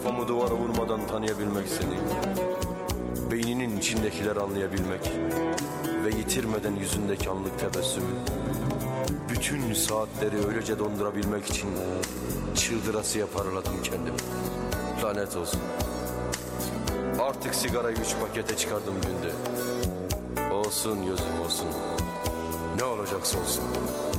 Kafamı duvara vurmadan tanıyabilmek seni, beyninin içindekiler anlayabilmek ve yitirmeden yüzündeki anlık tebessümü. Bütün saatleri öylece dondurabilmek için çıldırasıya paraladım kendimi. Lanet olsun. Artık sigarayı 3 pakete çıkardım günde. Olsun gözüm olsun. Ne olacaksa olsun.